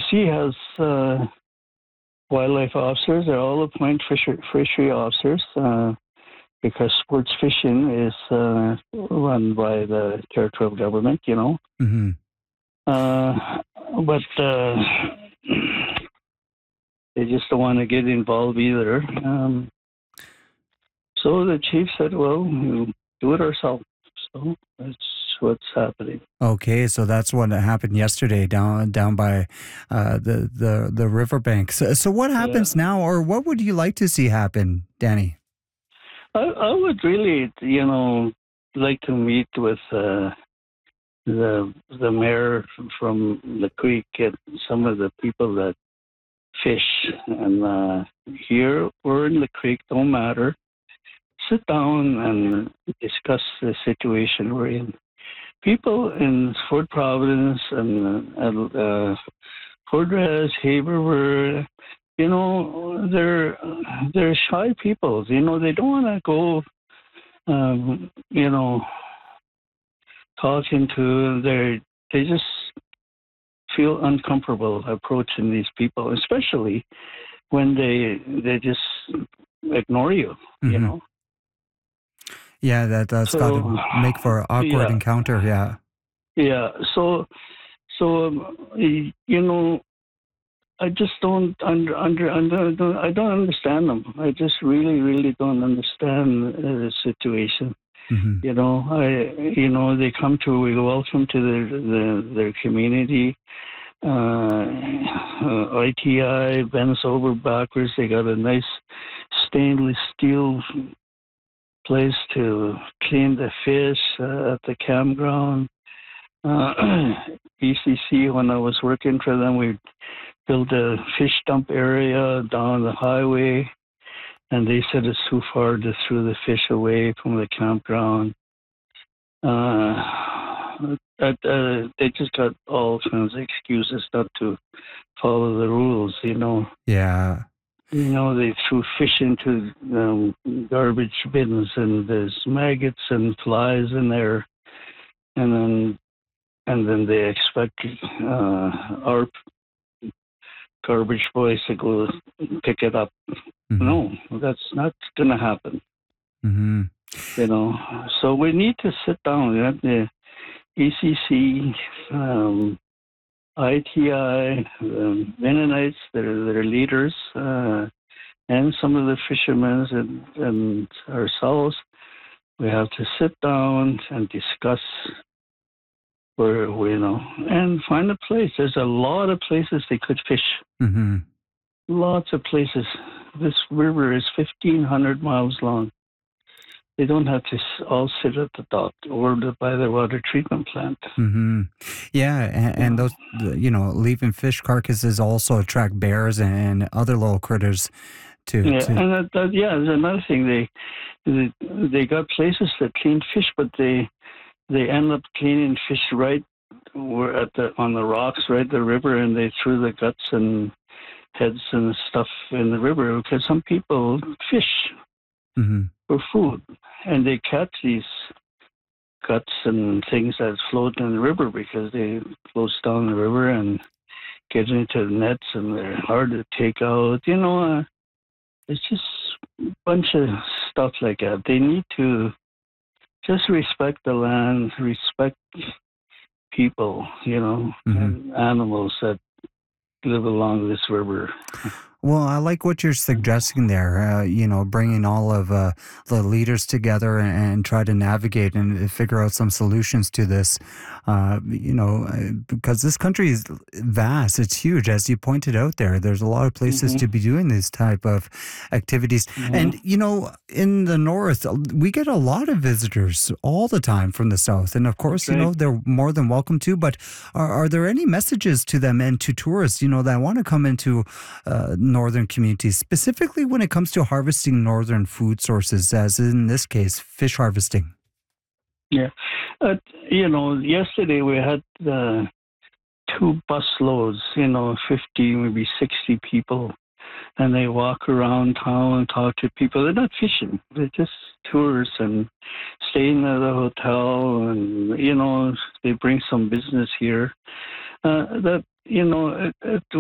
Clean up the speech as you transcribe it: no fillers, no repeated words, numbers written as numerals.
BC has wildlife officers. They all appoint fishery officers because sports fishing is run by the territorial government, Mm-hmm. But they just don't want to get involved either. So the chief said, well, we'll do it ourselves. So that's what's happening. Okay, so that's what happened yesterday down by the riverbank. So what Yeah. happens now, or what would you like to see happen, Danny? I would really, like to meet with the mayor from the creek and some of the people that fish. And here or in the creek, don't matter. Sit down and discuss the situation we're in. People in Fort Providence and Fort Rez, Haverford, they're shy people. They don't want to go, talking to they just feel uncomfortable approaching these people, especially when they just ignore you. Mm-hmm. Yeah, that's got So to make for an awkward yeah, encounter. Yeah. yeah. So I just don't I don't understand them. I just really don't understand the situation. Mm-hmm. They come to we welcome to their community. ITI bends over backwards. They got a nice stainless steel place to clean the fish at the campground. ECC, when I was working for them, we built a fish dump area down the highway, and they said it's too far to throw the fish away from the campground. They just got all kinds of excuses not to follow the rules. Yeah. They threw fish into garbage bins, and there's maggots and flies in there, and then they expect our garbage boys to go pick it up. Mm-hmm. No, that's not going to happen. Mm-hmm. So we need to sit down. We have the ECC, ITI, Mennonites, they're leaders, and some of the fishermen and ourselves. We have to sit down and discuss and find a place. There's a lot of places they could fish. Mm-hmm. Lots of places. This river is 1,500 miles long. They don't have to all sit at the dock or by the water treatment plant. Mm-hmm. Yeah, and those, leaving fish carcasses also attract bears and other little critters. And there's another thing. They got places that clean fish, but they end up cleaning fish right on the rocks, right the river, and they threw the guts and heads and stuff in the river because some people fish mm-hmm. for food, and they catch these guts and things that float in the river because they float down the river and get into the nets, and they're hard to take out. It's just a bunch of stuff like that. They need to just respect the land, respect people, mm-hmm. and animals that live along this river. Well, I like what you're suggesting there, bringing all of the leaders together and try to navigate and figure out some solutions to this, because this country is vast. It's huge. As you pointed out there, there's a lot of places to be doing this type of activities. Mm-hmm. And, in the north, we get a lot of visitors all the time from the south. And of course, they're more than welcome to. But are there any messages to them and to tourists, that want to come into northern communities, specifically when it comes to harvesting northern food sources, as in this case, fish harvesting? Yeah. Yesterday we had 2 bus loads, 50, maybe 60 people, and they walk around town and talk to people. They're not fishing. They're just tourists and staying at a hotel, and, they bring some business here.